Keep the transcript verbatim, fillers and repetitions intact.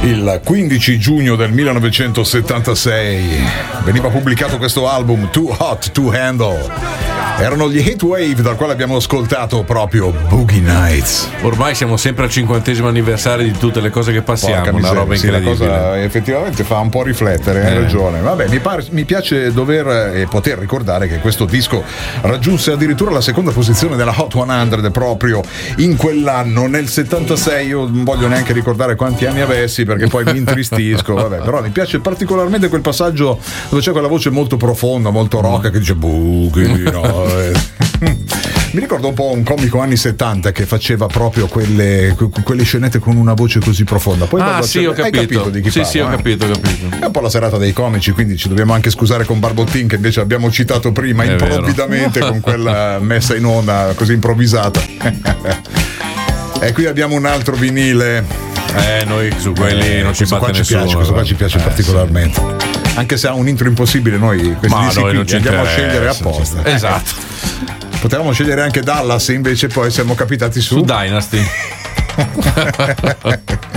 Il quindici giugno del millenovecentosettantasei veniva pubblicato questo album, Too Hot to Handle. Erano gli Heatwave, dal quale abbiamo ascoltato proprio Boogie Nights. Ormai siamo sempre al cinquantesimo anniversario di tutte le cose che passiamo, una roba sì, incredibile. La cosa effettivamente fa un po' riflettere, hai eh. ragione. Vabbè, mi, pare, mi piace dover e poter ricordare che questo disco raggiunse addirittura la seconda posizione della Hot cento proprio in quell'anno, nel settantasei. Io non voglio neanche ricordare quanti anni avessi perché poi mi intristisco. Vabbè, però mi piace particolarmente quel passaggio dove c'è quella voce molto profonda, molto rock, che dice Boogie, no? Mi ricordo un po' un comico anni settanta che faceva proprio quelle, quelle scenette con una voce così profonda. Poi ah sì, ho capito. Hai capito di chi sì, parlo, sì, ho eh? capito, ho capito. È un po' la serata dei comici, quindi ci dobbiamo anche scusare con Barbottin, che invece abbiamo citato prima è improvvidamente con quella messa in onda così improvvisata. E qui abbiamo un altro vinile. Eh, noi su quelli eh, non ci batte nessuno. Piace, questo qua ci piace eh, particolarmente. Sì. Anche se ha un intro impossibile, noi questi Ma noi non ci andiamo a scegliere apposta. Esatto. Potevamo scegliere anche Dallas, invece poi siamo capitati su, su Dynasty.